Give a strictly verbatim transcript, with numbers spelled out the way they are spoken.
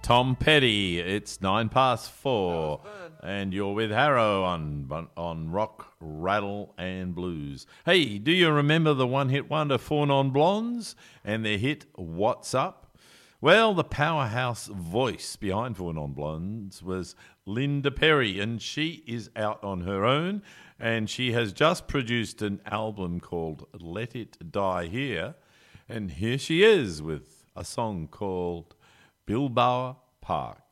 Tom Petty. It's nine past four, and you're with Harrow on on Rock, Rattle and Blues. Hey, do you remember the one-hit wonder Four Non Blondes and their hit What's Up? Well, the powerhouse voice behind Four Non Blondes was Linda Perry, and she is out on her own, and she has just produced an album called Let It Die Here, and here she is with a song called Bilboa Park.